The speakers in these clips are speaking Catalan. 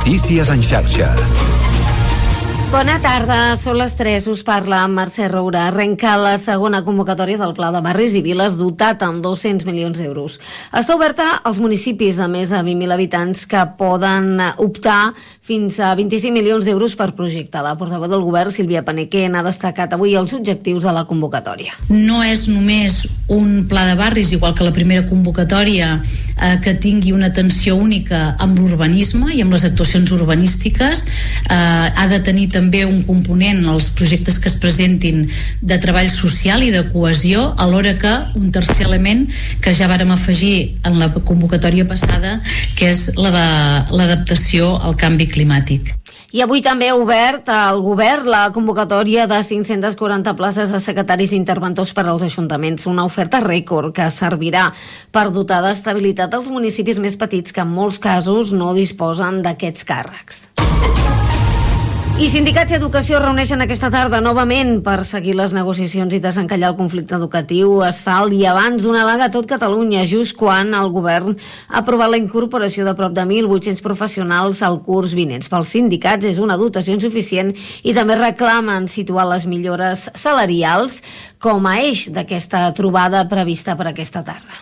Notícies en xarxa. Bona tarda, són les 3, us parla Mercè Roura. Arrenca la segona convocatòria del Pla de Barris i Viles dotat amb 200 milions d'euros. Està oberta als municipis de més de 20.000 habitants que poden optar fins a 25 milions d'euros per projecte. La portaveu del govern, Sílvia Panequén, ha destacat avui els objectius de la convocatòria. No és només un pla de barris, igual que la primera convocatòria, que tingui una atenció única amb l'urbanisme i amb les actuacions urbanístiques. Ha de tenir també un component, els projectes que es presentin, de treball social i de cohesió, alhora que un tercer element que ja vàrem afegir en la convocatòria passada, que és l'adaptació al canvi climàtic. I avui també ha obert al govern la convocatòria de 540 places de secretaris interventors per als ajuntaments, una oferta rècord que servirà per dotar d'estabilitat als municipis més petits que en molts casos no disposen d'aquests càrrecs. I sindicats i educació reuneixen aquesta tarda novament per seguir les negociacions i desencallar el conflicte educatiu. Es fa el dia abans d'una vaga a tot Catalunya, just quan el govern ha aprovat la incorporació de prop de 1.800 professionals al curs vinents. Pels sindicats és una dotació insuficient i també reclamen situar les millores salarials com a eix d'aquesta trobada prevista per aquesta tarda.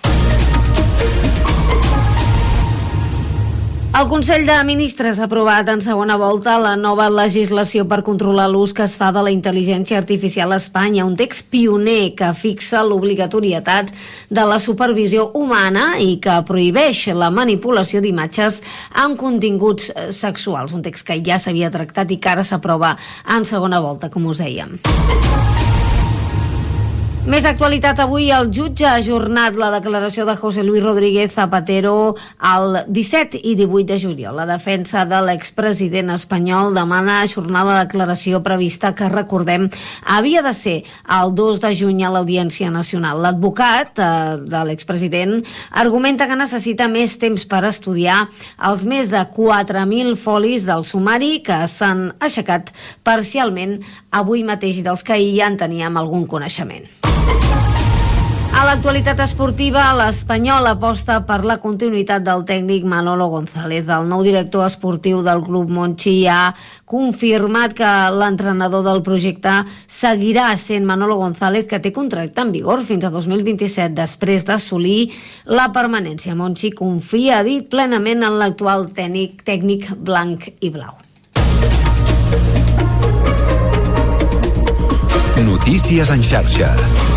El Consell de Ministres ha aprovat en segona volta la nova legislació per controlar l'ús que es fa de la intel·ligència artificial a Espanya, un text pioner que fixa l'obligatorietat de la supervisió humana i que prohibeix la manipulació d'imatges amb continguts sexuals, un text que ja s'havia tractat i que ara s'aprova en segona volta, com us dèiem. Més actualitat avui, el jutge ha ajornat la declaració de José Luis Rodríguez Zapatero el 17 i 18 de juliol. La defensa de l'expresident espanyol demana ajornar la declaració prevista que, recordem, havia de ser el 2 de juny a l'Audiència Nacional. L'advocat de l'expresident argumenta que necessita més temps per estudiar els més de 4.000 folis del sumari que s'han aixecat parcialment avui mateix i dels que ahir ja en teníem algun coneixement. A l'actualitat esportiva, l'Espanyol aposta per la continuïtat del tècnic Manolo González. El nou director esportiu del club Monchi ha confirmat que l'entrenador del projecte seguirà sent Manolo González, que té contracte en vigor fins a 2027, després d'assolir la permanència. Monchi confia, ha dit, plenament en l'actual tècnic blanc i blau. Notícies en xarxa.